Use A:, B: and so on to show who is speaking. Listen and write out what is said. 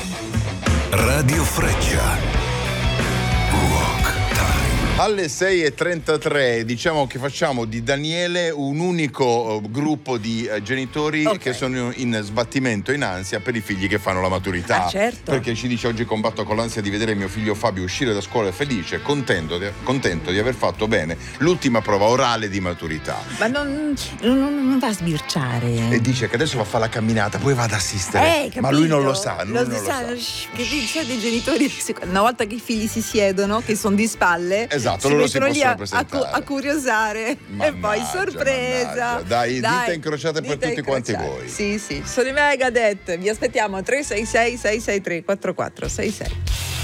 A: Radio Freccia. Rock Time.
B: Alle 6:33 diciamo che facciamo di Daniele un unico gruppo di genitori che sono in sbattimento, in ansia per i figli che fanno la maturità.
C: Ah, certo.
B: Perché ci dice: oggi combatto con l'ansia di vedere mio figlio Fabio uscire da scuola felice, contento di aver fatto bene l'ultima prova orale di maturità.
C: Ma non va a sbirciare.
B: E dice che adesso va a fare la camminata, poi va ad assistere. Ma lui non lo sa, lui non lo sa.
C: Che c'è dei genitori, una volta che i figli si siedono, che sono di spalle,
B: esatto,
C: si
B: loro si
C: mettono lì
B: possono presentare
C: a curiosare.
B: Mannaggia,
C: e poi sorpresa.
B: Mannaggia. Dai, dita incrociate per tutti quanti voi.
C: Sì, sono i Megadeth. Vi aspettiamo a 366 663 4466.